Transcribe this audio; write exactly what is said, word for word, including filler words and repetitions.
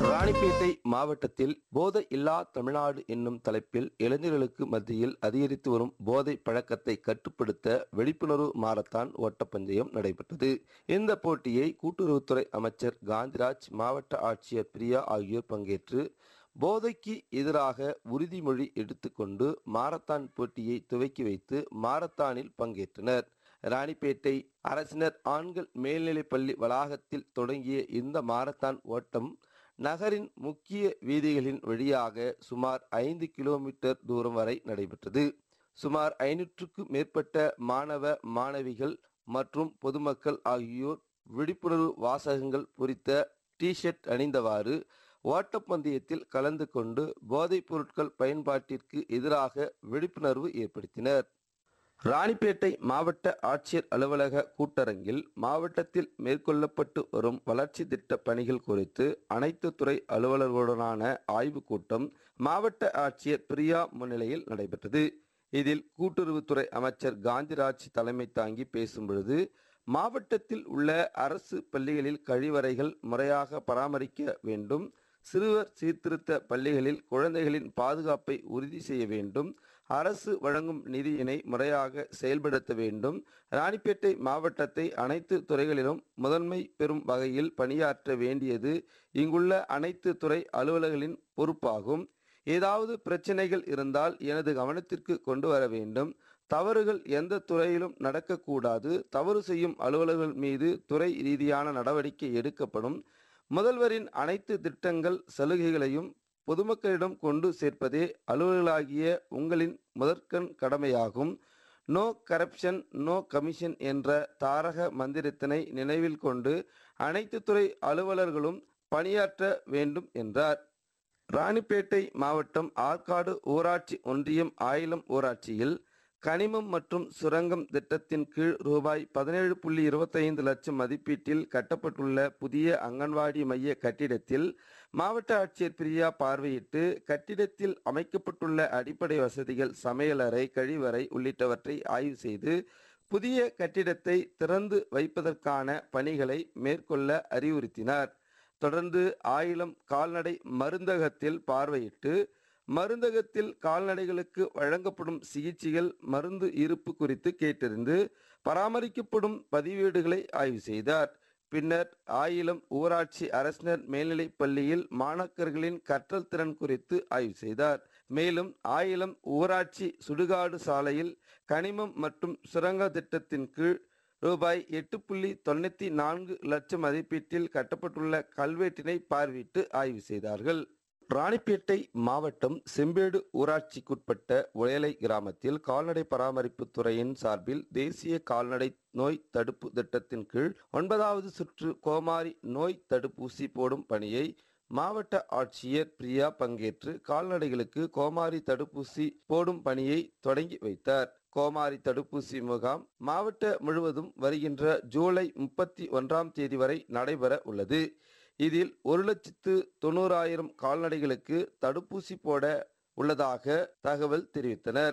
ராணிப்பேட்டை மாவட்டத்தில் போதை இல்லா தமிழ்நாடு என்னும் தலைப்பில் இளைஞர்களுக்கு மத்தியில் அதிகரித்து வரும் போதை பழக்கத்தை கட்டுப்படுத்த விழிப்புணர்வு மாரத்தான் ஓட்டப்பந்தயம் நடைபெற்றது. இந்த போட்டியை கூட்டுறவுத்துறை அமைச்சர் காந்திராஜ், மாவட்ட ஆட்சியர் பிரியா ஆகியோர் பங்கேற்று போதைக்கு எதிராக உறுதிமொழி எடுத்துக்கொண்டு மாரத்தான் போட்டியை துவக்கி வைத்து மாரத்தானில் பங்கேற்றனர். ராணிப்பேட்டை அரசினர் ஆண்கள் மேல்நிலைப்பள்ளி வளாகத்தில் தொடங்கிய இந்த மாரத்தான் ஓட்டம் நகரின் முக்கிய வீதிகளின் வழியாக சுமார் ஐந்து கிலோமீட்டர் தூரம் வரை நடைபெற்றது. சுமார் ஐநூற்றுக்கும் மேற்பட்ட மாணவ மாணவிகள் மற்றும் பொதுமக்கள் ஆகியோர் விழிப்புணர்வு வாசகங்கள் பொறித்த டி ஷர்ட் அணிந்தவாறு ஓட்டப்பந்தயத்தில் கலந்து கொண்டு போதைப் பொருட்கள் பயன்பாட்டிற்கு எதிராக விழிப்புணர்வு ஏற்படுத்தினர். ராணிப்பேட்டை மாவட்ட ஆட்சியர் அலுவலக கூட்டரங்கில் மாவட்டத்தில் மேற்கொள்ளப்பட்டு வரும் வளர்ச்சி திட்ட பணிகள் குறித்து அனைத்து துறை அலுவலர்களுடனான ஆய்வுக் கூட்டம் மாவட்ட ஆட்சியர் பிரியா முன்னிலையில் நடைபெற்றது. இதில் கூட்டுறவுத்துறை அமைச்சர் காந்திராஜ் தலைமை தாங்கி பேசும்பொழுது, மாவட்டத்தில் உள்ள அரசு பள்ளிகளில் கழிவறைகள் முறையாக பராமரிக்க வேண்டும், சிறுவர் சீர்திருத்த பள்ளிகளில் குழந்தைகளின் பாதுகாப்பை உறுதி செய்ய வேண்டும், அரசு வழங்கும் நிதியினை முறையாக செயல்படுத்த வேண்டும், ராணிப்பேட்டை மாவட்டத்தை அனைத்து துறைகளிலும் முதன்மை பெறும் வகையில் பணியாற்ற வேண்டியது இங்குள்ள அனைத்து துறை அலுவலர்களின் பொறுப்பாகும். ஏதாவது பிரச்சனைகள் இருந்தால் எனது கவனத்திற்கு கொண்டு வர வேண்டும். தவறுகள் எந்த துறையிலும் நடக்கக்கூடாது. தவறு செய்யும் அலுவலர்கள் மீது துறை ரீதியான நடவடிக்கை எடுக்கப்படும். முதல்வரின் அனைத்து திட்டங்கள் சலுகைகளையும் பொதுமக்களிடம் கொண்டு சேர்ப்பதே அலுவலர்களாகிய உங்களின் முதற்கண் கடமையாகும். நோ கரப்ஷன், நோ கமிஷன் என்ற தாரக மந்திரத்தினை நினைவில் கொண்டு அனைத்து துறை அலுவலர்களும் பணியாற்ற வேண்டும் என்றார். ராணிப்பேட்டை மாவட்டம் ஆற்காடு ஊராட்சி ஒன்றியம் ஆயிலம் ஊராட்சியில் கனிமம் மற்றும் சுரங்கம் திட்டத்தின் கீழ் ரூபாய் பதினேழு புள்ளி இருபத்தைந்து லட்சம் மதிப்பீட்டில் கட்டப்பட்டுள்ள புதிய அங்கன்வாடி மைய கட்டிடத்தில் மாவட்ட ஆட்சியர் பிரியா பார்வையிட்டு கட்டிடத்தில் அமைக்கப்பட்டுள்ள அடிப்படை வசதிகள், சமையலறை, கழிவறை உள்ளிட்டவற்றை ஆய்வு செய்து புதிய கட்டிடத்தை திறந்து வைப்பதற்கான பணிகளை மேற்கொள்ள அறிவுறுத்தினார். தொடர்ந்து ஆயிலம் கால்நடை மருந்தகத்தில் பார்வையிட்டு மருந்தகத்தில் கால்நடைகளுக்கு வழங்கப்படும் சிகிச்சைகள், மருந்து இருப்பு குறித்து கேட்டறிந்து பராமரிக்கப்படும் பதிவேடுகளை ஆய்வு செய்தார். பின்னர் ஆயிலம் ஊராட்சி அரசினர் மேல்நிலைப் பள்ளியில் மாணாக்கர்களின் கற்றல் திறன் குறித்து ஆய்வு செய்தார். மேலும் ஆயிலம் ஊராட்சி சுடுகாடு சாலையில் கனிமம் மற்றும் சுரங்க திட்டத்தின் கீழ் ரூபாய் எட்டு புள்ளி தொண்ணூத்தி நான்கு லட்சம் மதிப்பீட்டில் கட்டப்பட்டுள்ள கல்வெட்டினை பார்வையிட்டு ஆய்வு செய்தார்கள். ராணிப்பேட்டை மாவட்டம் செம்பேடு ஊராட்சிக்குட்பட்ட உயலை கிராமத்தில் கால்நடை பராமரிப்பு துறையின் சார்பில் தேசிய கால்நடை நோய் தடுப்பு திட்டத்தின் கீழ் ஒன்பதாவது சுற்று கோமாரி நோய் தடுப்பூசி போடும் பணியை மாவட்ட ஆட்சியர் பிரியா பங்கேற்று கால்நடைகளுக்கு கோமாரி தடுப்பூசி போடும் பணியை தொடங்கி வைத்தார். கோமாரி தடுப்பூசி முகாம் மாவட்ட முழுவதும் வருகின்ற ஜூலை முப்பத்தி ஒன்றாம் தேதி வரை நடைபெற உள்ளது. இதில் ஒரு லட்சத்து தொண்ணூறாயிரம் கால்நடைகளுக்கு தடுப்பூசி போட உள்ளதாக தகவல் தெரிவித்தனர்.